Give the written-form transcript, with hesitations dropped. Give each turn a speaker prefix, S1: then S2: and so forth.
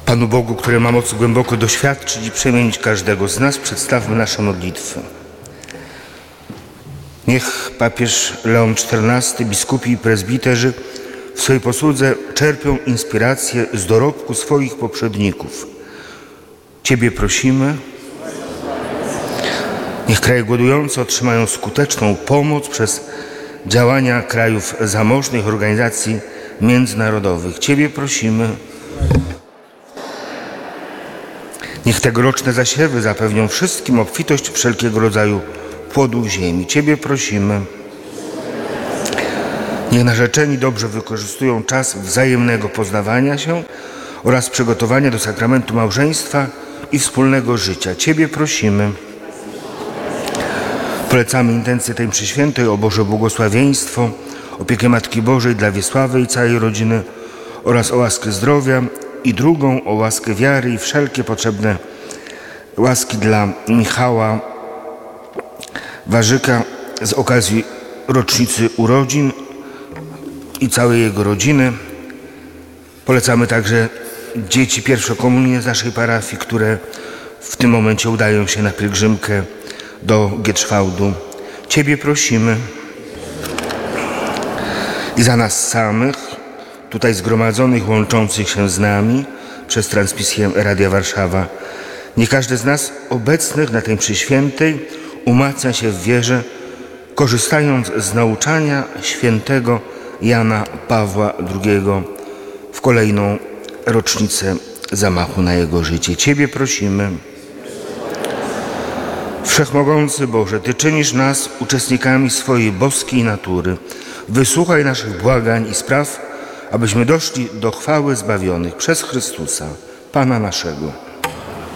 S1: Panu Bogu, który ma moc głęboko doświadczyć i przemienić każdego z nas, przedstawmy nasze modlitwy. Niech papież Leon XIV, biskupi i prezbiterzy w swojej posłudze czerpią inspirację z dorobku swoich poprzedników. Ciebie prosimy. Niech kraje głodujące otrzymają skuteczną pomoc przez działania krajów zamożnych, organizacji międzynarodowych. Ciebie prosimy. Niech tegoroczne zasiewy zapewnią wszystkim obfitość wszelkiego rodzaju płodów ziemi. Ciebie prosimy. Niech narzeczeni dobrze wykorzystują czas wzajemnego poznawania się oraz przygotowania do sakramentu małżeństwa i wspólnego życia. Ciebie prosimy. Polecamy intencję tej mszy świętej o Boże błogosławieństwo, opiekę Matki Bożej dla Wiesławy i całej rodziny oraz o łaskę zdrowia i drugą o łaskę wiary i wszelkie potrzebne łaski dla Michała Warzyka z okazji rocznicy urodzin i całej jego rodziny. Polecamy także dzieci pierwszokomunii z naszej parafii, które w tym momencie udają się na pielgrzymkę do Gietrzwałdu. Ciebie prosimy. I za nas samych, tutaj zgromadzonych, łączących się z nami przez transmisję Radia Warszawa. Niech każdy z nas obecnych na tej mszy świętej umacnia się w wierze, korzystając z nauczania świętego Jana Pawła II w kolejną rocznicę zamachu na jego życie. Ciebie prosimy. Wszechmogący Boże, Ty czynisz nas uczestnikami swojej boskiej natury. Wysłuchaj naszych błagań i spraw, abyśmy doszli do chwały zbawionych przez Chrystusa, Pana naszego.